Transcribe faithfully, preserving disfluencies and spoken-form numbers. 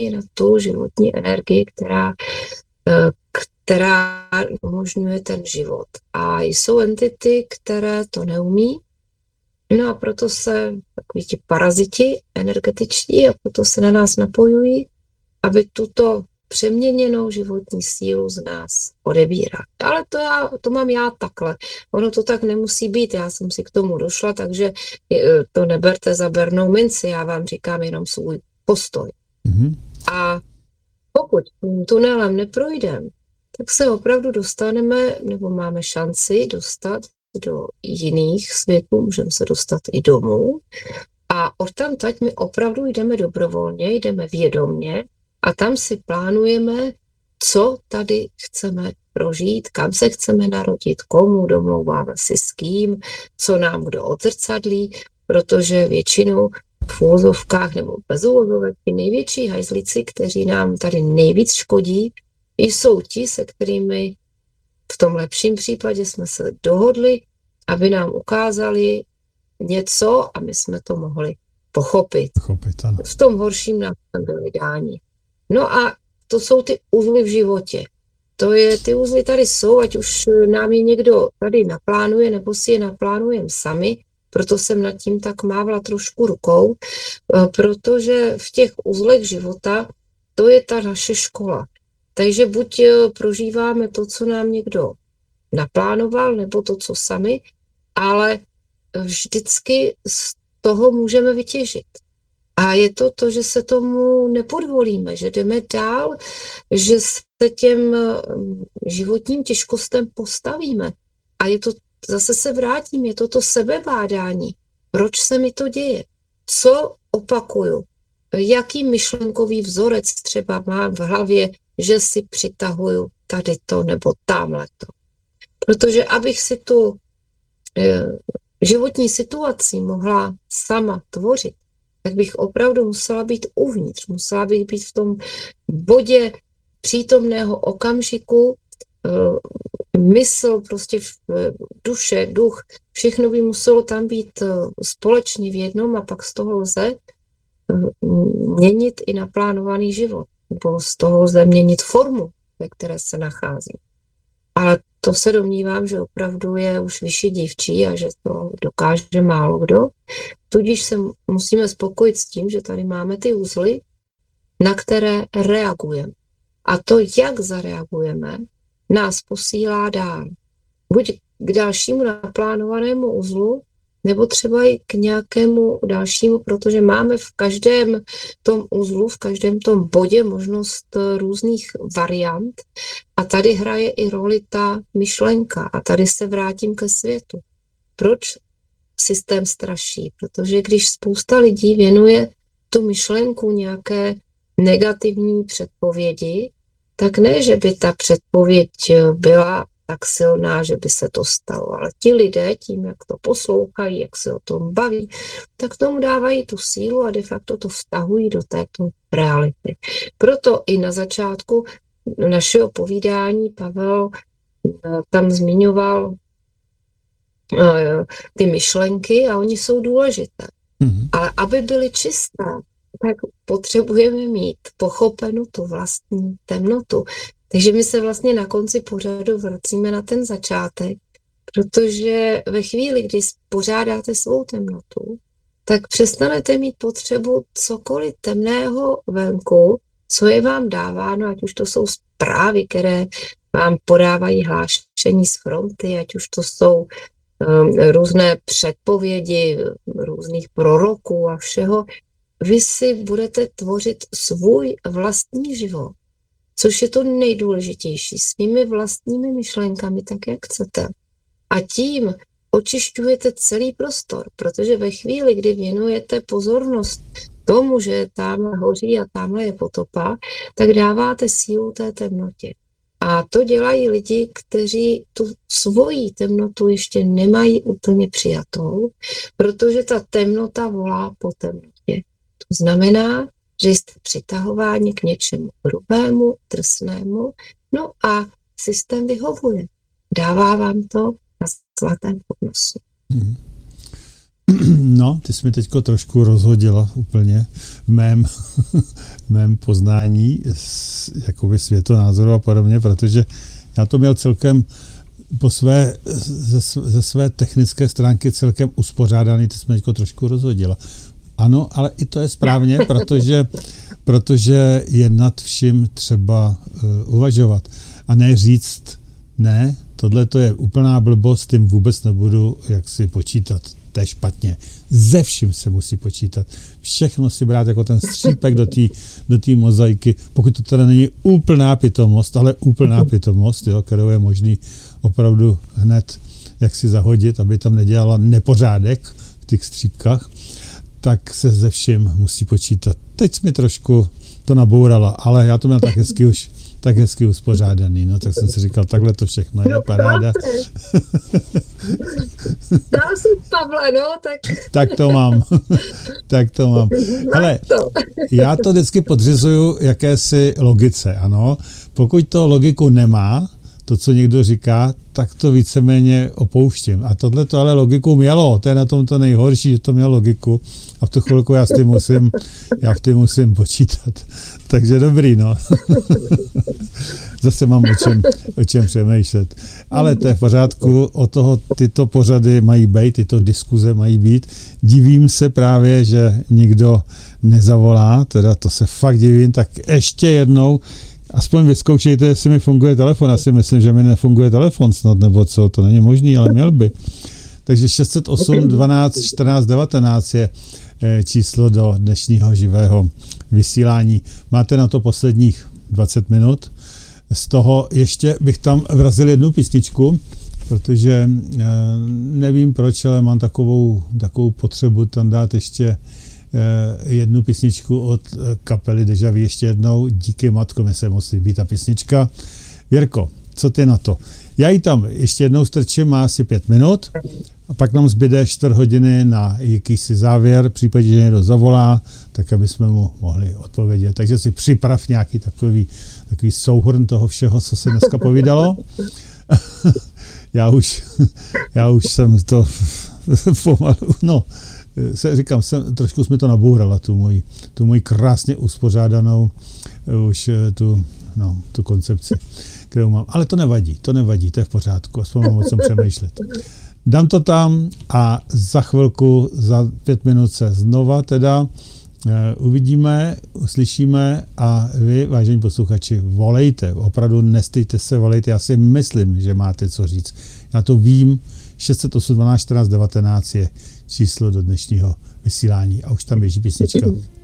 na tu životní energii, která, která umožňuje ten život. A jsou entity, které to neumí, no a proto se takoví ti paraziti energetičtí a proto se na nás napojují, aby tuto přeměněnou životní sílu z nás odebírali. Ale to, já, to mám já takhle. Ono to tak nemusí být, já jsem si k tomu došla, takže to neberte za bernou minci, já vám říkám jenom svůj postoj. Mm-hmm. A pokud tím tunelem neprojdeme, tak se opravdu dostaneme, nebo máme šanci dostat do jiných světů, můžeme se dostat i domů. A odtamtud my opravdu jdeme dobrovolně, jdeme vědomně a tam si plánujeme, co tady chceme prožít, kam se chceme narodit, komu domlouváme si s kým, co nám kdo odzrcadlí, protože většinou v úvozovkách nebo bez úvozovek ty největší hajzlici, kteří nám tady nejvíc škodí, jsou ti, se kterými v tom lepším případě jsme se dohodli, aby nám ukázali něco a my jsme to mohli pochopit. pochopit ano. V tom horším nám byli dáni. No a to jsou ty uzly v životě. To je, ty uzly tady jsou, ať už nám je někdo tady naplánuje, nebo si je naplánujeme sami, proto jsem nad tím tak mávla trošku rukou, protože v těch uzlech života to je ta naše škola. Takže buď prožíváme to, co nám někdo naplánoval, nebo to, co sami, ale vždycky z toho můžeme vytěžit. A je to to, že se tomu nepodvolíme, že jdeme dál, že se těm životním těžkostem postavíme. A je to, zase se vrátím, je to to sebebádání. Proč se mi to děje? Co opakuju? Jaký myšlenkový vzorec třeba mám v hlavě, že si přitahuju tady to nebo tamhle to. Protože abych si tu e, životní situaci mohla sama tvořit, tak bych opravdu musela být uvnitř, musela bych být v tom bodě přítomného okamžiku, e, mysl, prostě v, e, duše, duch, všechno by muselo tam být e, společně v jednom a pak z toho lze e, měnit i naplánovaný život. Nebo z toho lze měnit formu, ve které se nachází. Ale to se domnívám, že opravdu je už vyšší dívčí a že to dokáže málo kdo. Tudíž se musíme spokojit s tím, že tady máme ty uzly, na které reagujeme. A to, jak zareagujeme, nás posílá dál. Buď k dalšímu naplánovanému uzlu, nebo třeba i k nějakému dalšímu, protože máme v každém tom uzlu, v každém tom bodě možnost různých variant a tady hraje i roli ta myšlenka a tady se vrátím ke světu. Proč systém straší? Protože když spousta lidí věnuje tu myšlenku nějaké negativní předpovědi, tak ne, že by ta předpověď byla tak silná, že by se to stalo. Ale ti lidé, tím, jak to poslouchají, jak se o tom baví, tak tomu dávají tu sílu a de facto to vztahují do této reality. Proto i na začátku našeho povídání Pavel tam zmiňoval ty myšlenky a oni jsou důležité. Mm-hmm. Ale aby byly čisté, tak potřebujeme mít pochopenu tu vlastní temnotu. Takže my se vlastně na konci pořadu vracíme na ten začátek, protože ve chvíli, kdy pořádáte svou temnotu, tak přestanete mít potřebu cokoliv temného venku, co je vám dáváno, ať už to jsou zprávy, které vám podávají hlášení z fronty, ať už to jsou um, různé předpovědi různých proroků a všeho. Vy si budete tvořit svůj vlastní život. Což je to nejdůležitější, svými vlastními myšlenkami, tak jak chcete. A tím očišťujete celý prostor, protože ve chvíli, kdy věnujete pozornost tomu, že tamhle hoří a tamhle je potopa, tak dáváte sílu té temnotě. A to dělají lidi, kteří tu svoji temnotu ještě nemají úplně přijatou, protože ta temnota volá po temnotě. To znamená, že jste přitahováni k něčemu hrubému, drsnému, no a systém vyhovuje. Dává vám to na zlatém podnosu. No, ty jsi mi teďko trošku rozhodila úplně v mém, v mém poznání jakoby světonázoru a podobně, protože já to měl celkem po své, ze, ze své technické stránky celkem uspořádaný, ty jsi mi teďko trošku rozhodila. Ano, ale i to je správně, protože, protože je nad vším třeba uh, uvažovat a ne říct, ne, tohle to je úplná blbost, tím vůbec nebudu jaksi počítat. To je špatně. Ze vším se musí počítat. Všechno si brát jako ten střípek do té do té mozaiky, pokud to teda není úplná pitomost, ale úplná pitomost, jo, kterou je možný opravdu hned jak si zahodit, aby tam nedělala nepořádek v těch střípkách, tak se ze vším musí počítat. Teď jsi mi trošku to nabourala, ale já to měl tak hezky už tak hezky uspořádaný, no, tak jsem si říkal, takhle to všechno je, paráda. Dál jsem Pavle, no, tak... tak to mám, tak to mám. Hele, já to vždycky podřizuju jakési logice, ano. Pokud to logiku nemá, to, co někdo říká, tak to víceméně opouštím. A tohle to ale logiku mělo, to je na tom to nejhorší, že to mělo logiku. A v tu chvilku já s tím musím, já v tím musím počítat. Takže dobrý, no. Zase mám o čem, o čem přemýšlet. Ale to je v pořádku, o toho tyto pořady mají být, tyto diskuze mají být. Divím se právě, že nikdo nezavolá, teda to se fakt divím, tak ještě jednou, aspoň vyzkoušejte, jestli mi funguje telefon. Já si myslím, že mi nefunguje telefon snad, nebo co, to není možný, ale měl by. Takže šest set osm dvanáct čtrnáct devatenáct je číslo do dnešního živého vysílání. Máte na to posledních dvacet minut. Z toho ještě bych tam vrazil jednu písničku, protože nevím proč, ale mám takovou, takovou potřebu tam dát ještě jednu písničku od kapely Deja Vu ještě jednou. Díky matko, mi se moc líbí ta písnička. Věrko, co ty na to? Já ji tam ještě jednou strčím, má asi pět minut a pak nám zbyde čtvrt hodiny na jakýsi závěr, v případě, že někdo zavolá, tak aby jsme mu mohli odpovědět. Takže si připrav nějaký takový, takový souhrn toho všeho, co se dneska povídalo. já, už, já už jsem to pomalu, no, se, říkám, jsem, trošku jsme to nabourala, tu moji, tu moji krásně uspořádanou už tu, no, tu koncepci, kterou mám. Ale to nevadí, to nevadí, to je v pořádku, aspoň mám o čem přemýšlet. Dám to tam a za chvilku, za pět minut se znova teda e, uvidíme, uslyšíme a vy, vážení posluchači, volejte, opravdu nestejte se, volejte, já si myslím, že máte co říct. Já to vím, šest set osm dvanáct čtrnáct devatenáct je číslo do dnešního vysílání a už tam běží písnička.